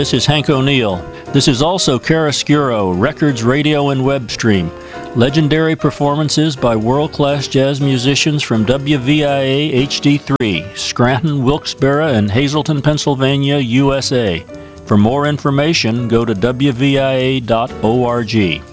this is Hank O'Neill. This is also Chiaroscuro, Records, Radio, and Web Stream. Legendary performances by world-class jazz musicians from WVIA HD3, Scranton, Wilkes-Barre, and Hazleton, Pennsylvania, USA. For more information, go to wvia.org.